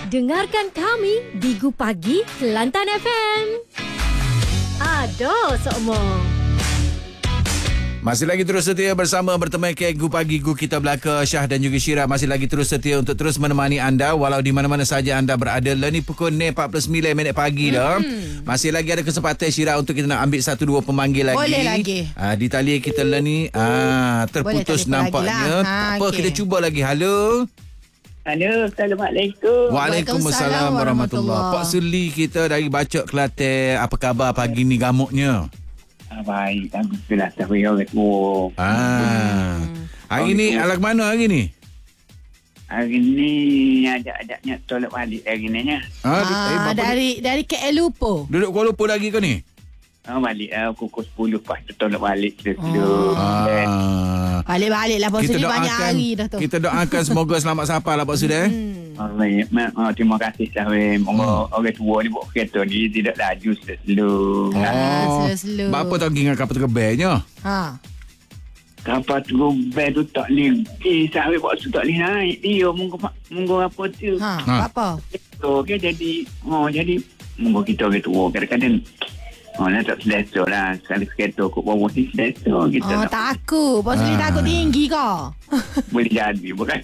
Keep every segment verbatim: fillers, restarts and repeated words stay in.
Dengarkan kami Bigu Pagi Kelantan F M. Ada sokmo. Masih lagi terus setia bersama bertemu Gu Pagi Gu kita belaka Syah dan juga Syirah. Masih lagi terus setia untuk terus menemani anda walau di mana-mana saja anda berada. Leni pukul empat puluh sembilan minit pagi dah. Hmm. Masih lagi ada kesempatan Syirah untuk kita nak ambil satu dua pemanggil lagi. Boleh lagi. Ah, di tali kita Leni ah, terputus nampaknya. Lah. Ha, tak apa okay. Kita cuba lagi. Halo. Halo, Assalamualaikum. Waalaikumsalam warahmatullahi. Pak Suli kita dari Bacok Kelantan. Apa khabar pagi ni gamuknya? Ah, baik, alhamdulillah. Saya orang tua. Ah. Hmm. Hari ni alat mana hari ni? Hari ni ajak-ajaknya tolak balik hari ni ya. Ah, ah, eh, dari dari K L Lumpur. Duduk Kuala Lumpur lagi ke ni? Ah, balik uh, pukul sepuluh lepas tu tolak balik dulu. Ah. Balik-balik lah Pak Sudi banyak hari dah tu. Kita doakan semoga selamat sampai lah Pak Sudi. Hmm. Oh, oh, terima kasih Syahwin. Moga orang tua ni buat kereta ni tidak laju slow. Oh. Slow. Berapa tahun ingat kapal terbelnya? Ha. Kapal terbel tu tak boleh. Eh, Syahwin buat tu tak boleh naik. Dia munggu munggu apa tu. Ha, ha. apa? So, okay, jadi oh jadi munggu kita orang tua kadang-kadang oh, nak tak selesa lah. Sekali kereta kot bawah ni selesa. Kita oh, nak... takut. Pak Sudi Ah. takut tinggi ke? Boleh jadi, bukan?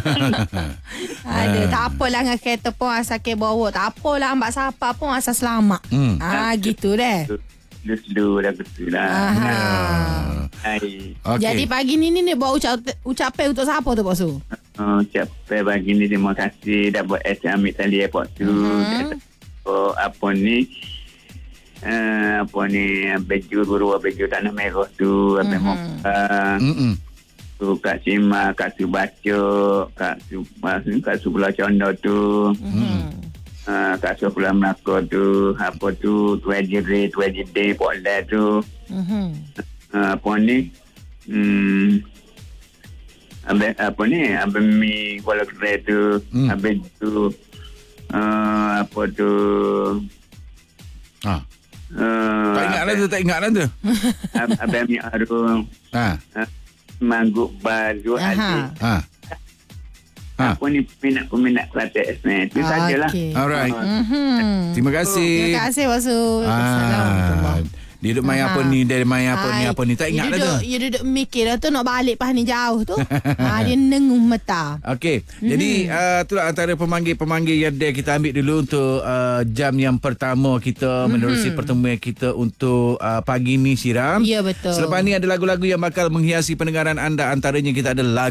Ada, tak apalah dengan kereta pun asal ke bawa. Tak apalah ambil siapa pun asal selamat. Hmm. Ah, gitu deh. Slow-slow dah betul lah. Aha. Hai. Okay. Jadi pagi ni ni, ni bawa ucap, ucapan untuk siapa tu Pak Su? Oh, capai pagi ni terima kasih dah buat S ambil tali airport tu. Uh-huh. Oh, apa ni? Uh, apa ni? Baju guru, baju tanah merah tu. Apa Uh-huh. uh, Mm-mm. tu Kak Sima, Kak Su Bacok, Kak Su, Kak Su Pulau Condo tu. Uh-huh. Uh, Kak Su Pulau Melaka tu. Apa tu? Tu Haji Ray, tu Haji Day, Pokda tu. Uh-huh. Uh, apa ni? Hmm... Abang, apa ni? Abang Mi Kuala Kerai tu. Hmm. Abang tu. Uh, apa tu? Ha. Uh, Tak ingat lah tu, tak ingat lah tu. Ab- Abang Mi Arung. Ha. Uh, Mangguk Baru Aha. Aziz. Ha. Ha. Apa ni peminat-peminat Kelantan S M. Itu sajalah. Okey. Alright. Mhm. Terima kasih. Terima kasih Pak Su. Ah. Dia duduk main Aha. apa ni, dia main apa ni, Hai. apa ni. Tak ingat you lah duduk, tu. You duduk mikir dah tu nak balik pas ni jauh tu. ha, dia nenguh mata. Okey. Mm-hmm. Jadi uh, itulah antara pemanggil-pemanggil yang dia kita ambil dulu untuk uh, jam yang pertama kita mm-hmm. menerusi pertemuan kita untuk uh, pagi ni Syirah. Ya, betul. Selepas ni ada lagu-lagu yang bakal menghiasi pendengaran anda. Antaranya kita ada lagu